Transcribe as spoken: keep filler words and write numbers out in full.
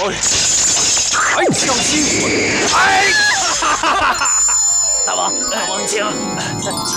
还小心！哎！大王，大王请，请